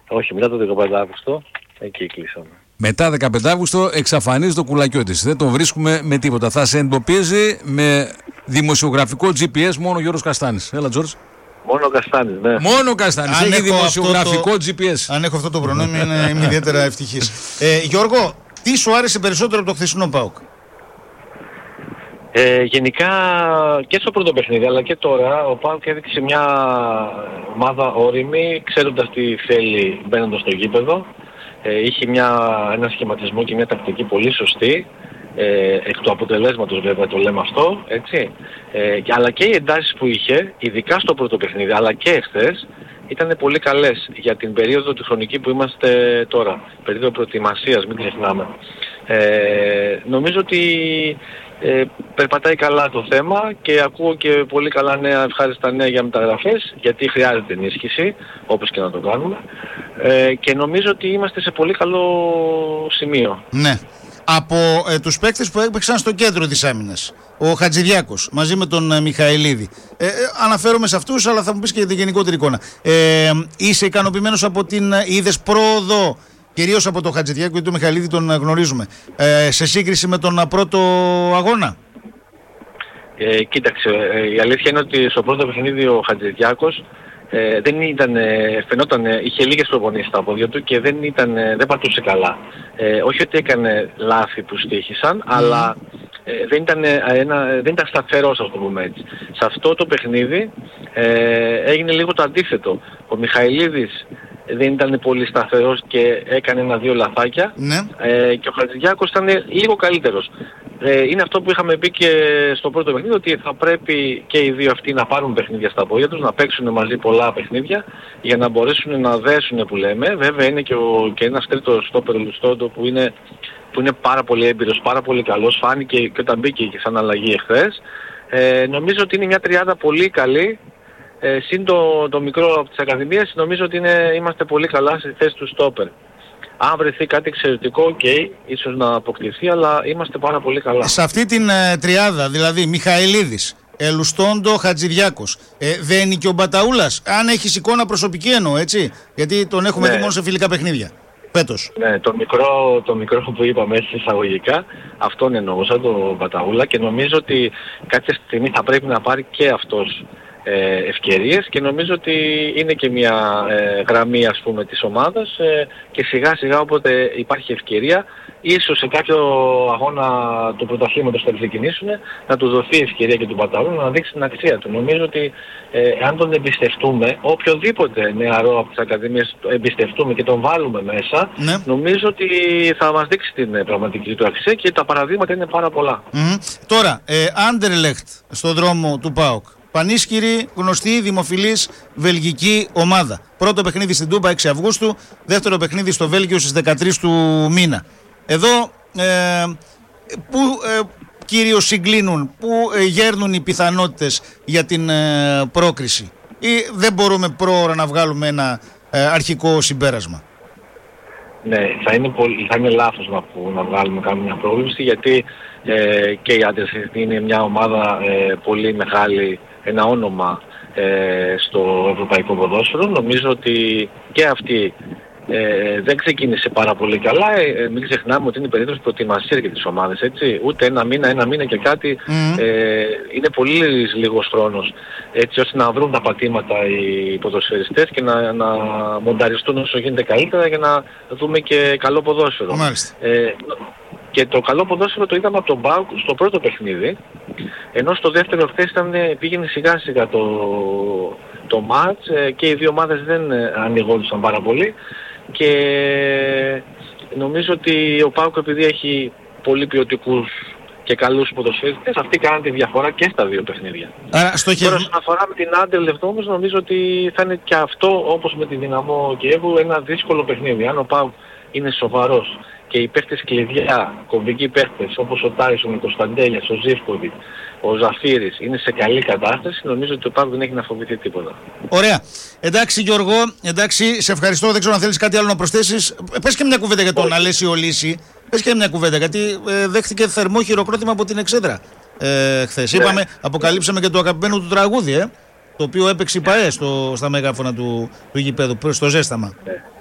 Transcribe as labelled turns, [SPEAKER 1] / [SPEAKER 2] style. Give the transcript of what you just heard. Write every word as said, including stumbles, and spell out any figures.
[SPEAKER 1] Όχι, μετά το δεκαπέντε Αύγουστο, εκεί κλείσαμε.
[SPEAKER 2] Μετά δεκαπέντε Αύγουστο εξαφανίζει το Κουλακιώτης. Δεν τον βρίσκουμε με τίποτα. Θα σε εντοπίζει με δημοσιογραφικό τζι πι ες μόνο ο Γιώργος Καστάνης. Έλα, Τζόρτζ.
[SPEAKER 1] Μόνο ο Καστάνης, ναι.
[SPEAKER 2] Μόνο ο Καστάνης. Έχει δημοσιογραφικό
[SPEAKER 3] το...
[SPEAKER 2] τζι πι ες.
[SPEAKER 3] Αν έχω αυτό το προνόμιο, είμαι ιδιαίτερα ευτυχής. Ε, Γιώργο, τι σου άρεσε περισσότερο από το χθεσινό ΠΑΟΚ?
[SPEAKER 1] Ε, γενικά και στο πρώτο παιχνίδι αλλά και τώρα ο ΠΑΟΚ έδειξε μια ομάδα όριμη, ξέροντας τι θέλει μπαίνοντας στο γήπεδο. Ε, είχε μια, ένα σχηματισμό και μια τακτική πολύ σωστή, ε, εκ του αποτελέσματος βέβαια το λέμε αυτό, έτσι. Ε, αλλά και οι εντάσεις που είχε, ειδικά στο πρώτο παιχνίδι αλλά και εχθές, ήταν πολύ καλές για την περίοδο τη χρονική που είμαστε τώρα, περίοδο προετοιμασίας, μην ξεχνάμε. Ε, νομίζω ότι ε, περπατάει καλά το θέμα και ακούω και πολύ καλά νέα, ευχάριστα νέα για μεταγραφές, γιατί χρειάζεται ενίσχυση, όπως και να το κάνουμε. Ε, και νομίζω ότι είμαστε σε πολύ καλό σημείο.
[SPEAKER 3] Ναι. Από ε, τους παίκτες που έπαιξαν στο κέντρο της άμυνας, ο Χατζηδιάκος μαζί με τον ε, Μιχαηλίδη. Ε, ε, αναφέρομαι σε αυτούς, αλλά θα μου πεις και την γενικότερη εικόνα. Ε, είσαι ικανοποιημένος από την ε, είδες πρόοδο, κυρίως από τον Χατζηδιάκο, γιατί τον Μιχαηλίδη τον γνωρίζουμε, ε, σε σύγκριση με τον πρώτο αγώνα?
[SPEAKER 1] Ε, κοίταξε, ε, η αλήθεια είναι ότι στο πρώτο παιχνίδι ο Χατζηδιάκος Ε, δεν ήταν, φαινόταν, είχε λίγες προπονήσεις στα πόδια του και δεν, ήταν, δεν πατούσε καλά. Ε, όχι ότι έκανε λάθη που στοίχησαν, mm. αλλά ε, δεν, ήταν ένα, δεν ήταν σταθερός, ας το πούμε έτσι. Σε αυτό το παιχνίδι ε, έγινε λίγο το αντίθετο. Ο Μιχαηλίδης δεν ήταν πολύ σταθερός και έκανε ένα-δύο λαθάκια, mm. ε, και ο Χατζηδιάκος ήταν λίγο καλύτερος. Ε, είναι αυτό που είχαμε πει και στο πρώτο παιχνίδι, ότι θα πρέπει και οι δύο αυτοί να πάρουν παιχνίδια στα πόδια τους, να παίξουν μαζί πολλά παιχνίδια για να μπορέσουν να δέσουν που λέμε. Βέβαια είναι και, ο, και ένας τρίτος στόπερ Λουστόντο που είναι, που είναι πάρα πολύ έμπειρος, πάρα πολύ καλός, φάνηκε και όταν μπήκε και σαν αλλαγή εχθές. Ε, νομίζω ότι είναι μια τριάδα πολύ καλή. Ε, συν το, το μικρό από τις ακαδημίες, νομίζω ότι είναι, είμαστε πολύ καλά στη θέση του στόπερ. Αν βρεθεί κάτι εξαιρετικό, οκ, okay, ίσως να αποκτηθεί, αλλά είμαστε πάρα πολύ καλά.
[SPEAKER 3] Σε αυτή την ε, τριάδα, δηλαδή Μιχαηλίδης, Ελουστόντο, Χατζηδιάκος, ε, δεν είναι και ο Μπαταούλας? Αν έχεις εικόνα προσωπική εννοώ, έτσι, γιατί τον έχουμε
[SPEAKER 1] ναι.
[SPEAKER 3] δει μόνο σε φιλικά παιχνίδια φέτος.
[SPEAKER 1] Ναι, το μικρό, το μικρό που είπαμε έτσι εισαγωγικά, αυτόν εννοούσα, τον Μπαταούλα, και νομίζω ότι κάποια στιγμή θα πρέπει να πάρει και αυτός ευκαιρίες και νομίζω ότι είναι και μια ε, γραμμή, ας πούμε, της ομάδας, ε, και σιγά σιγά όποτε υπάρχει ευκαιρία, ίσως σε κάποιο αγώνα του πρωταθλήματος θα ξεκινήσουν, να του δοθεί ευκαιρία και του Μπαταούλου να δείξει την αξία του. Νομίζω ότι ε, αν τον εμπιστευτούμε, οποιοδήποτε νεαρό από τις ακαδημίες εμπιστευτούμε και τον βάλουμε μέσα, ναι. νομίζω ότι θα μας δείξει την πραγματική του αξία και τα παραδείγματα είναι πάρα πολλά.
[SPEAKER 3] Mm-hmm. Τώρα, ε, Άντερλεχτ στον δρόμο του ΠΑΟΚ. Πανίσχυρη, γνωστή, δημοφιλής βελγική ομάδα. Πρώτο παιχνίδι στην Τούμπα έξι Αυγούστου, δεύτερο παιχνίδι στο Βέλγιο στις δεκατρείς του μήνα. Εδώ ε, που ε, κυρίως συγκλίνουν, που ε, γέρνουν οι πιθανότητες για την ε, πρόκριση, ή δεν μπορούμε πρόωρα να βγάλουμε ένα ε, αρχικό συμπέρασμα?
[SPEAKER 1] Ναι, θα είναι, πολύ, θα είναι λάθος να, που, να βγάλουμε κάμια πρόβληση, γιατί ε, και οι άντρες είναι μια ομάδα ε, πολύ μεγάλη, ένα όνομα ε, στο ευρωπαϊκό ποδόσφαιρο. Νομίζω ότι και αυτή ε, δεν ξεκίνησε πάρα πολύ καλά. Ε, μην ξεχνάμε ότι είναι περίπτωση προετοιμασίας για τις ομάδες, έτσι. Ούτε ένα μήνα, ένα μήνα και κάτι, mm. ε, είναι πολύ λίγος χρόνος, έτσι ώστε να βρουν τα πατήματα οι ποδοσφαιριστές και να, να μονταριστούν όσο γίνεται καλύτερα για να δούμε και καλό ποδόσφαιρο. Ε, και το καλό ποδόσφαιρο το είδαμε από τον ΠΑΟΚ στο πρώτο παιχνίδι, ενώ στο δεύτερο χθες πήγαινε σιγά σιγά το, το μάτς, και οι δύο ομάδες δεν ανοιγόντουσαν πάρα πολύ, και νομίζω ότι ο ΠΑΟΚ, επειδή έχει πολύ ποιοτικούς και καλούς ποδοσφαιριστές, αυτοί κάνουν τη διαφορά και στα δύο παιχνίδια.
[SPEAKER 3] Άρα, στο
[SPEAKER 1] Τώρα, όσον αφορά με την Άντερλεχτ όμως, νομίζω ότι θα είναι και αυτό, όπως με τη Δυναμό Κιέβου, ένα δύσκολο παιχνίδι. Αν ο ΠΑΟΚ είναι σοβαρός και οι παίχτες κλειδιά, κομβικοί παίχτες όπως ο Τάισον, ο Κωνσταντέλιας, ο Ζίβκοβιτ, ο Ζαφύρης είναι σε καλή κατάσταση, νομίζω ότι ο ΠΑΟΚ δεν έχει να φοβηθεί τίποτα.
[SPEAKER 3] Ωραία. Εντάξει Γιώργο, εντάξει, σε ευχαριστώ. Δεν ξέρω αν θέλεις κάτι άλλο να προσθέσεις. Πες και μια κουβέντα για τον Αλέσιο Λύση. Πες και μια κουβέντα, γιατί ε, δέχτηκε θερμό χειροκρότημα από την Εξέδρα ε, χθες. Ναι. Είπαμε, αποκαλύψαμε και το αγαπημένο του τραγούδι, ε, το οποίο έπαιξε η ΠΑΕ στο, στα μεγάφωνα του, του γηπέδου, στο ζέσταμα.
[SPEAKER 1] Ναι.